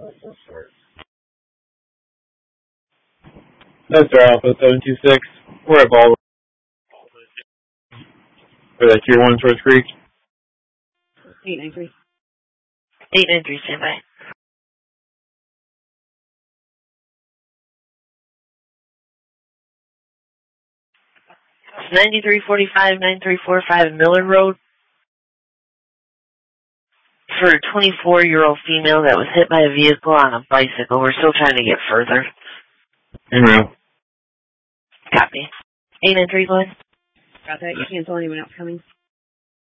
That's our Alpha 726. We're at Ball for that Tier 1 Swords Creek. 893. 893, stand by. It's 9345, 9345 Miller Road. For a 24-year-old female that was hit by a vehicle on a bicycle. We're still trying to get further. En route. Copy. 893, go ahead. Got that. You cancel anyone else coming?